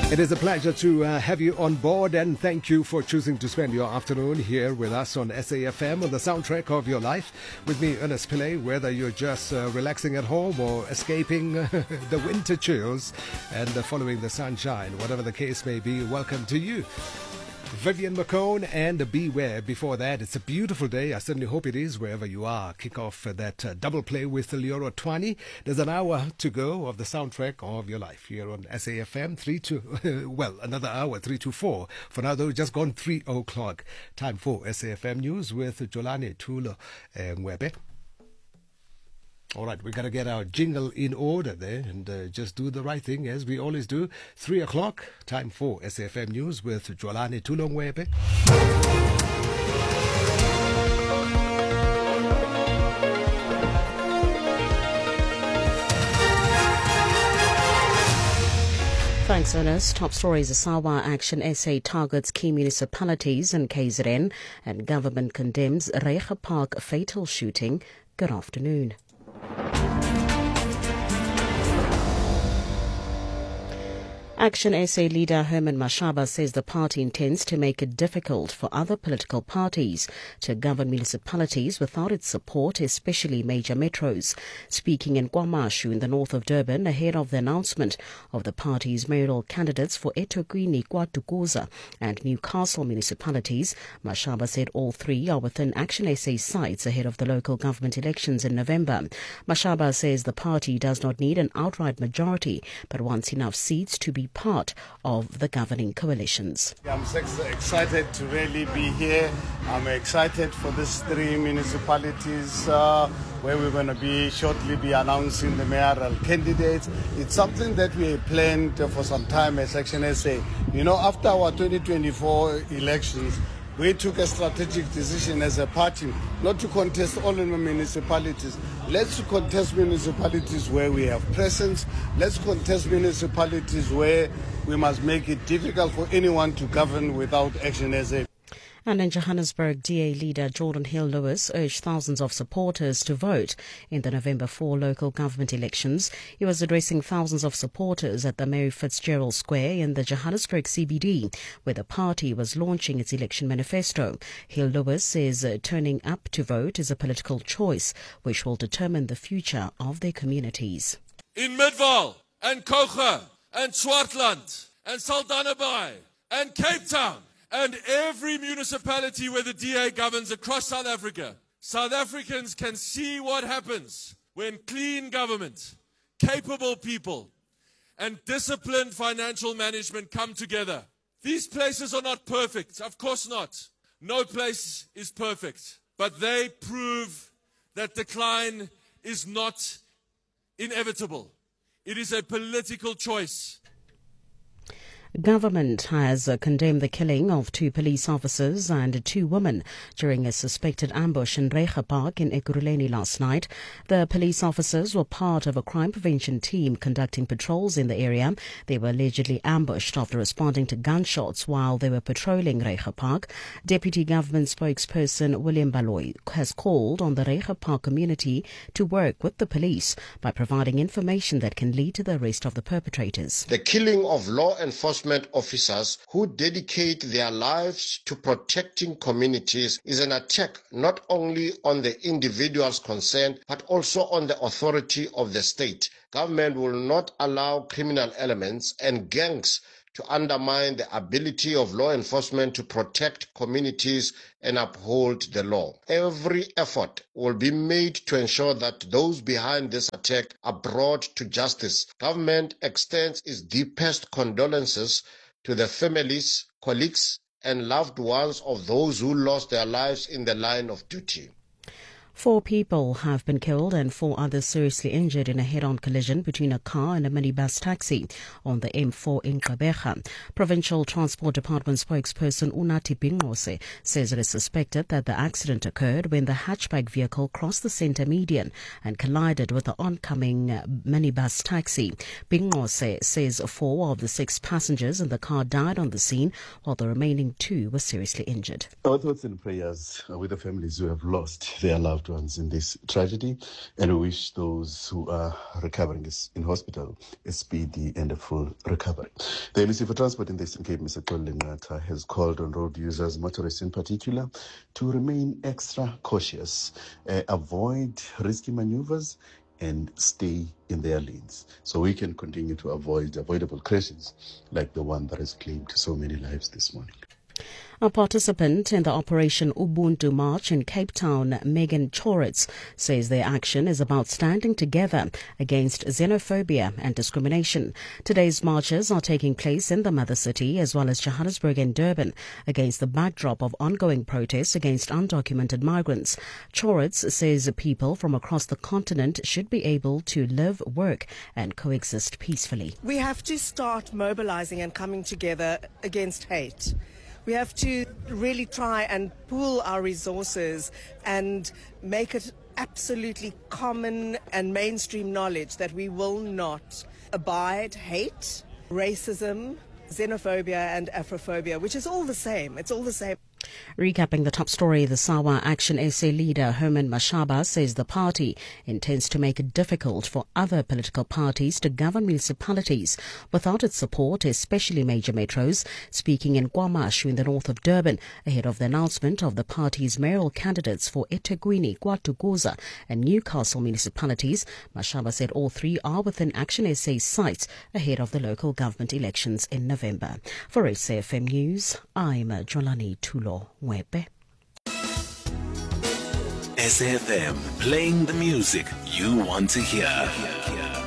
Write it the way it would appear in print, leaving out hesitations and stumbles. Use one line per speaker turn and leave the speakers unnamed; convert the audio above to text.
It is a pleasure to have you on board, and thank you for choosing to spend your afternoon here with us on SAFM on the soundtrack of your life. With me, Ernest Pillay, whether you're just relaxing at home or escaping the winter chills and following the sunshine, whatever the case may be, welcome to you. Vivian McCone and Beware before that. It's a beautiful day. I certainly hope it is wherever you are. Kick off that double play with Leoro 20. There's an hour to go of the soundtrack of your life here on SAFM 3 to, well, another hour, 3 to 4. For now, though, just gone 3 o'clock. Time for SAFM News with Jolani Tulo Mwebe. All right, we got to get our jingle in order there and just do the right thing as we always do. 3 o'clock, time for SAFM News with Jolani Tulongwebe.
Thanks, Ernest. Top stories. Sawa Action SA targets key municipalities in KZN and government condemns Reiger Park fatal shooting. Good afternoon. Action SA leader Herman Mashaba says the party intends to make it difficult for other political parties to govern municipalities without its support, especially major metros. Speaking in KwaMashu in the north of Durban ahead of the announcement of the party's mayoral candidates for eThekwini, KwaDukuza and Newcastle municipalities, Mashaba said all three are within Action SA's sights ahead of the local government elections in November. Mashaba says the party does not need an outright majority but wants enough seats to be part of the governing coalitions.
I'm excited to really be here. I'm excited for these three municipalities where we're going to shortly be announcing the mayoral candidates. It's something that we planned for some time as Action SA. You know, after our 2024 elections, we took a strategic decision as a party not to contest all in the municipalities. Let's contest municipalities where we have presence. Let's contest municipalities where we must make it difficult for anyone to govern without Action SA.
And in Johannesburg, DA leader Jordan Hill-Lewis urged thousands of supporters to vote in the November 4 local government elections. He was addressing thousands of supporters at the Mary Fitzgerald Square in the Johannesburg CBD, where the party was launching its election manifesto. Hill-Lewis says turning up to vote is a political choice which will determine the future of their communities.
In Midvaal and Kocha and Swartland and Saldanha Bay and Cape Town, and every municipality where the DA governs across South Africa, South Africans can see what happens when clean government, capable people, and disciplined financial management come together. These places are not perfect, of course not. No place is perfect, but they prove that decline is not inevitable. It is a political choice.
Government has condemned the killing of 2 police officers and 2 women during a suspected ambush in Reiger Park in Ekurhuleni last night. The police officers were part of a crime prevention team conducting patrols in the area. They were allegedly ambushed after responding to gunshots while they were patrolling Reiger Park. Deputy Government spokesperson William Baloyi has called on the Reiger Park community to work with the police by providing information that can lead to the arrest of the perpetrators.
The killing of law enforcement officers who dedicate their lives to protecting communities is an attack not only on the individuals concerned but also on the authority of the state. Government will not allow criminal elements and gangs to undermine the ability of law enforcement to protect communities and uphold the law. Every effort will be made to ensure that those behind this attack are brought to justice. Government extends its deepest condolences to the families, colleagues, and loved ones of those who lost their lives in the line of duty.
4 people have been killed and 4 others seriously injured in a head-on collision between a car and a minibus taxi on the M4 in Gqeberha. Provincial Transport Department spokesperson Unathi Bingqose says it is suspected that the accident occurred when the hatchback vehicle crossed the centre median and collided with the oncoming minibus taxi. Bingqose says 4 of the 6 passengers in the car died on the scene, while the remaining 2 were seriously injured.
Our thoughts and prayers with the families who have lost their loved loved ones in this tragedy, and we wish those who are recovering in hospital a speedy and a full recovery. The MEC for Transport in the Eastern Cape, Mr. Xolile Nqatha, has called on road users, motorists in particular, to remain extra cautious, avoid risky maneuvers, and stay in their lanes so we can continue to avoid avoidable crashes like the one that has claimed so many lives this morning.
A participant in the Operation Ubuntu March in Cape Town, Megan Choritz, says their action is about standing together against xenophobia and discrimination. Today's marches are taking place in the mother city as well as Johannesburg and Durban against the backdrop of ongoing protests against undocumented migrants. Choritz says people from across the continent should be able to live, work and coexist peacefully.
We have to start mobilizing and coming together against hate. We have to really try and pool our resources and make it absolutely common and mainstream knowledge that we will not abide hate, racism, xenophobia and Afrophobia, which is all the same. It's all the same.
Recapping the top story, the SAWA Action SA leader Herman Mashaba says the party intends to make it difficult for other political parties to govern municipalities without its support, especially major metros. Speaking in KwaMashu in the north of Durban, ahead of the announcement of the party's mayoral candidates for eThekwini, KwaDukuza and Newcastle municipalities, Mashaba said all three are within Action SA's sights ahead of the local government elections in November. For SAFM News, I'm Jolani Tulo Webe.
SAFM, playing the music you want to hear.